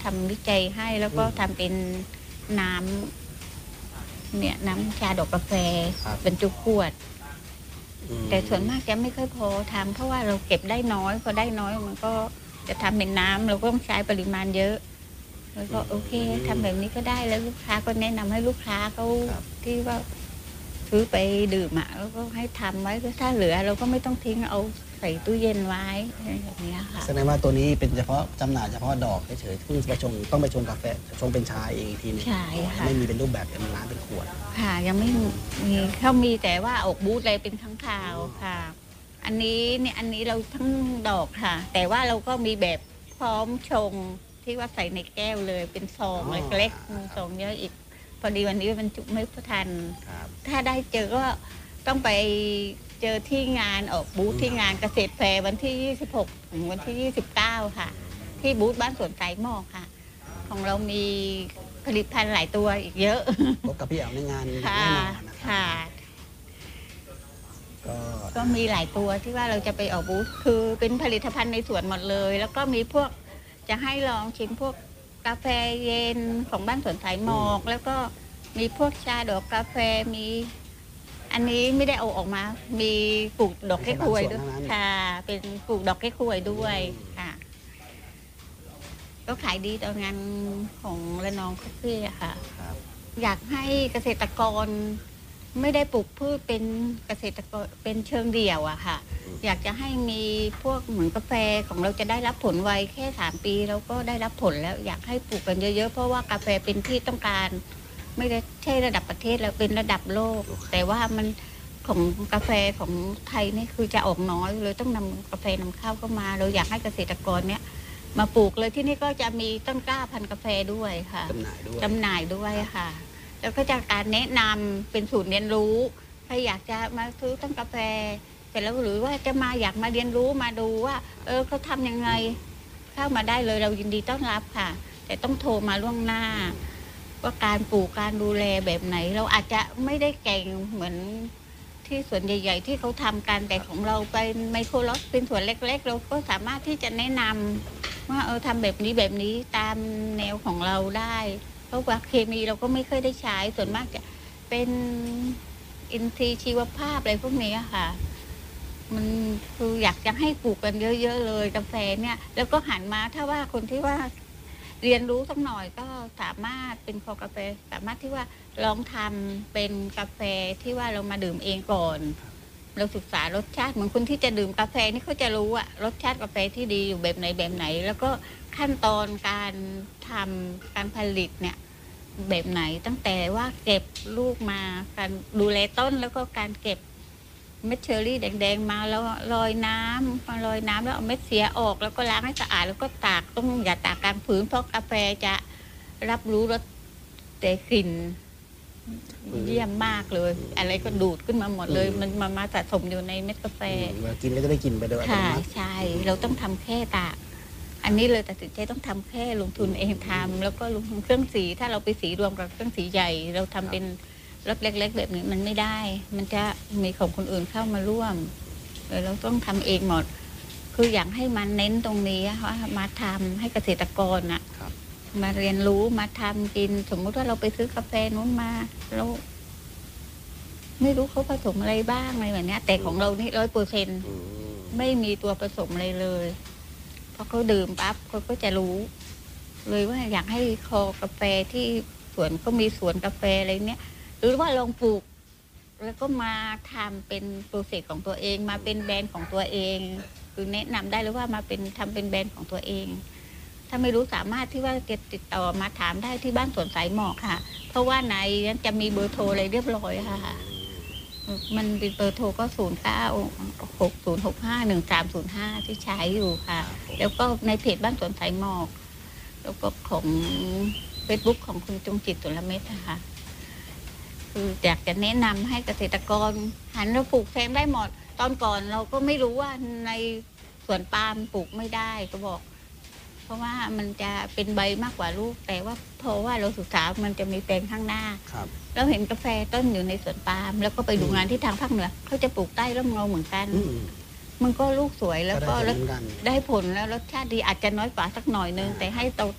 ทำวิจัยให้แล้วก็ทำเป็นน้ำเนี่ยน้ำชาดอกกาแฟบรรจุขวดแต่ส่วนมากจะไม่ค่อยพอทำเพราะว่าเราเก็บได้น้อยพอได้น้อยมันก็จะทำเป็นน้ำเราก็ต้องใช้ปริมาณเยอะแล้วก็โอเคทำแบบนี้ก็ได้แล้วลูกค้าก็แนะนำให้ลูกค้าเขาที่ว่าซื้อไปดื่มแล้วก็ให้ทำไว้ถ้าเหลือเราก็ไม่ต้องทิ้งเอาใส่ตู้เย็นไว้แบบนี้ค่ะแสดงว่าตัวนี้เป็นเฉพาะจำหน่ายเฉพาะดอกเฉยๆเพิ่งไปชงต้องไปชงกาแฟชงเป็นชาเองอีกทีนึงใช่ค่ะไม่มีเป็นรูปแบบเป็นร้านเป็นขวดค่ะยังไม่มีเขามีแต่ว่าออกบูธอะไรเป็นครั้งคราวค่ะอันนี้เราทั้งดอกค่ะแต่ว่าเราก็มีแบบพร้อมชงที่ว่าใส่ในแก้วเลยเป็นซองเล็กๆซองเยอะอีกพอดีวันนี้มันจุไม่ทันถ้าได้เจอก็ต้องไปเจอที่งานออกบูธที่งานเกษตรแฟร์วันที่26ถึงวันที่29ค่ะที่บูธบ้านสวนไก่หมอกค่ะของเรามีผลิตภัณฑ์หลายตัวอีกเยอะพบกับพี่แอ๋วในงานแน่นอนนะครับก็มีหลายตัวที่ว่าเราจะไปออกบูธคือเป็นผลิตภัณฑ์ในสวนหมดเลยแล้วก็มีพวกจะให้ลองชิมพวกกาแฟเย็นของบ้านสวนไก่หมอกแล้วก็มีพวกชาดอกกาแฟมีอันนี้ไม่ได้เอาออกมามีปลูกดอกแก้ควยด้วยค่ะเป็นปลูกดอกแก้ควยด้วยค่ะก็ขายดีตอนงานของระนองคาเฟ่ค่ะอยากให้เกษตรกรไม่ได้ปลูกพืชเป็นเกษตรกรเป็นเชิงเดี่ยวอะค่ะอยากจะให้มีพวกเหมือนกาแฟของเราจะได้รับผลไวแค่3 ปีเราก็ได้รับผลแล้วอยากให้ปลูกกันเยอะๆเพราะว่ากาแฟเป็นที่ต้องการไม่ได้ใช่ระดับประเทศแล้วเป็นระดับโลกแต่ว่ามันของกาแฟของไทยนี่คือจะออกน้อยเลยต้องนำกาแฟนำเข้าเข้ามาเราอยากให้เกษตรกรเนี่ยมาปลูกเลยที่นี่ก็จะมีต้นกล้าพันธุ์กาแฟด้วยค่ะจำหน่ายด้วยค่ะแล้วก็จะการแนะนำเป็นศูนย์เรียนรู้ถ้าอยากจะมาซื้อต้นกาแฟเสร็จแล้วหรือว่าจะมาอยากมาเรียนรู้มาดูว่าเขาทำยังไงเข้ามาได้เลยเรายินดีต้อนรับค่ะแต่ต้องโทรมาล่วงหน้าว่าการปลูกการดูแลแบบไหนเราอาจจะไม่ได้เก่งเหมือนที่สวนใหญ่ๆที่เขาทำกันแต่ของเราเป็นไมโครลอตเป็นสวนเล็กๆเราก็สามารถที่จะแนะนำว่าทำแบบนี้ตามแนวของเราได้เพราะว่าเคมีเราก็ไม่เคยได้ใช้ส่วนมากจะเป็นอินทรีย์ชีวภาพอะไรพวกนี้ค่ะมันคืออยากจะให้ปลูกกันเยอะๆเลยกาแฟเนี่ยแล้วก็หันมาถ้าว่าคนที่ว่าเรียนรู้สักหน่อยก็สามารถเป็นคอกาแฟสามารถที่ว่าลองทำเป็นกาแฟที่ว่าเรามาดื่มเองก่อนเราศึกษารสชาติเหมือนคนที่จะดื่มกาแฟนี่เขาจะรู้อะรสชาติกาแฟที่ดีอยู่แบบไหนแล้วก็ขั้นตอนการทำการผลิตเนี่ยแบบไหนตั้งแต่ว่าเก็บลูกมาการดูแลต้นแล้วก็การเก็บเม็ดเชอร์รี่แดงๆมาแล้วลอยน้ำแล้วเอาเม็ดเสียออกแล้วก็ล้างให้สะอาดแล้วก็ตากต้องอย่าตากกลางฝืนเพราะกาแฟจะรับรู้รสแต่กลิ่นเยี่ยมมากเลยอะไรก็ดูดขึ้นมาหมดเลยมันมาสะสมอยู่ในเม็ดกาแฟกินก็จะได้กินไปด้วยค่ะใช่เราต้องทำแค่ตากอันนี้เลยตัดสินใจต้องทำแค่ลงทุนเองทำแล้วก็ลงทุนเครื่องสีถ้าเราไปสีรวมกับเครื่องสีใหญ่เราทำเป็นรถเล็กๆแบบนี้มันไม่ได้มันจะมีของคนอื่นเข้ามาร่วมเราต้องทำเองหมดคืออยากให้มันเน้นตรงนี้ว่ามาทำให้เกษตรกรน่ะมาเรียนรู้มาทำกินสมมติว่าเราไปซื้อกาแฟนู้นมาเราไม่รู้เขาผสมอะไรบ้างอะไรแบบนี้แต่ของเรานี่100%ไม่มีตัวผสมอะไรเลยพอเขาดื่มปั๊บเขาก็จะรู้เลยว่าอยากให้คอกาแฟที่สวนก็มีสวนกาแฟอะไรเนี้ยหรือว่าลองปลูกแล้วก็มาทำเป็นโปรเซสของตัวเองมาเป็นแบรนด์ของตัวเองคือแนะนำได้หรือว่ามาเป็นทำเป็นแบรนด์ของตัวเองถ้าไม่รู้สามารถที่ว่าจะติดต่อมาถามได้ที่บ้านสวนสายหมอกค่ะเพราะว่าในนั้นจะมีเบอร์โทรอะไรเรียบร้อยค่ะมันเป็นเบอร์โทรก็0960651305ที่ใช้อยู่ค่ะแล้วก็ในเพจบ้านสวนสายหมอกแล้วก็ของ Facebook ของคุณจงจิตตุลเม็ดนะคะคืออยากจะแนะนำให้เกษตรกรหันมาปลูกแซมได้หมดตอนก่อนเราก็ไม่รู้ว่าในสวนปาล์มปลูกไม่ได้ก็บอกเพราะว่ามันจะเป็นใบมากกว่าลูกแต่ว่าเพราะว่าเราศึกษามันจะมีแปลงข้างหน้าเราเห็นกาแฟต้นอยู่ในสวนปาล์มแล้วก็ไปดูงานที่ทางภาคเหนือเขาจะปลูกใต้ร่มเงาเหมือนกันมันก็ลูกสวยแล้วก็ได้ผลแล้วรสชาติดีอาจจะน้อยกว่าสักหน่อยนึงแต่ให้โต